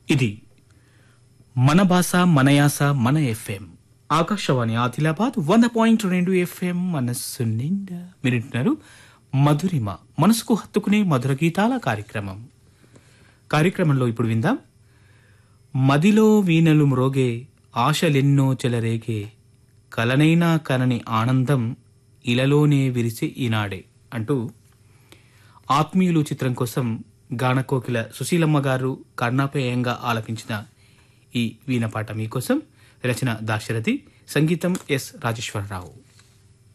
ఇది మన భాష మన యాస మన ఎఫ్ఎం ఆకాశవాణి ఆదిలాబాద్ 100.2 ఎఫ్ఎం మనస్సు నిండా మీరింటున్నారు మధురిమ మనసుకు హత్తుకునే మధుర గీతాల కార్యక్రమంలో ఇప్పుడు విందాం. మదిలో వీణలు మ్రోగే ఆశలెన్నో చెలరేగే కలనైనా కనని ఆనందం ఇలలోనే విరిసి ఈనాడే అంటూ ఆత్మీయులు చిత్రం కోసం గానకోకిల సుశీలమ్మ గారు కర్ణాపేయంగా ఆలపించిన ఈ వీణపాట మీకోసం. రచన దాశరథి, సంగీతం ఎస్ రాజేశ్వరరావు.